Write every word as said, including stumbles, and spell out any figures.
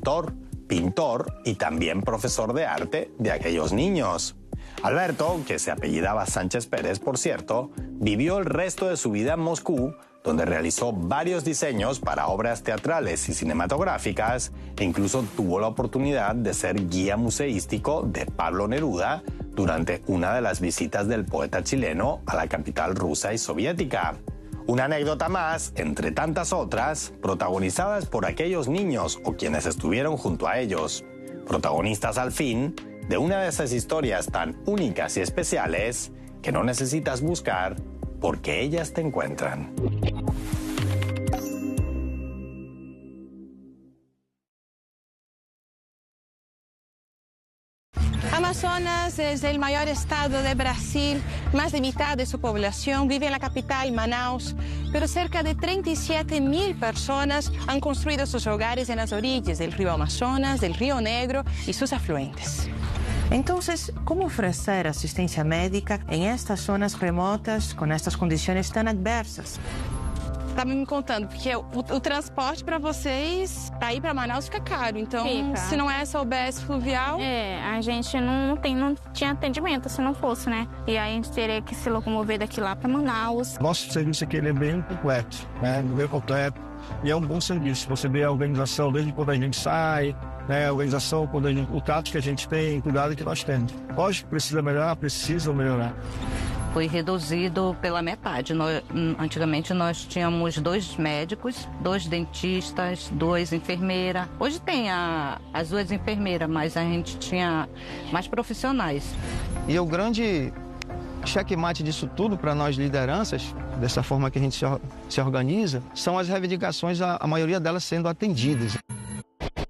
escultor, pintor y también profesor de arte de aquellos niños. Alberto, que se apellidaba Sánchez Pérez, por cierto, vivió el resto de su vida en Moscú, donde realizó varios diseños para obras teatrales y cinematográficas e incluso tuvo la oportunidad de ser guía museístico de Pablo Neruda durante una de las visitas del poeta chileno a la capital rusa y soviética. Una anécdota más, entre tantas otras, protagonizadas por aquellos niños o quienes estuvieron junto a ellos. Protagonistas, al fin, de una de esas historias tan únicas y especiales que no necesitas buscar porque ellas te encuentran. Amazonas es el mayor estado de Brasil, más de mitad de su población vive en la capital, Manaus, pero cerca de treinta y siete mil personas han construido sus hogares en las orillas del río Amazonas, del río Negro y sus afluentes. Entonces, ¿cómo ofrecer asistencia médica en estas zonas remotas con estas condiciones tan adversas? Estava me contando, porque o, o transporte para vocês, para ir para Manaus, fica caro. Então, fica. Se não é essa U B S fluvial... É, a gente não, tem, não tinha atendimento se não fosse, né? E aí a gente teria que se locomover daqui lá para Manaus. Nosso serviço aqui ele é bem completo, né? Bem completo. E é um bom serviço. Você vê a organização desde quando a gente sai, né? A organização, quando a gente, o trato que a gente tem, o cuidado que nós temos. Lógico que precisa melhorar, precisa melhorar. Foi reduzido pela metade. Nós, antigamente nós tínhamos dois médicos, dois dentistas, duas enfermeiras. Hoje tem a, as duas enfermeiras, mas a gente tinha mais profissionais. E o grande checkmate disso tudo para nós lideranças, dessa forma que a gente se, se organiza, são as reivindicações, a, a maioria delas sendo atendidas.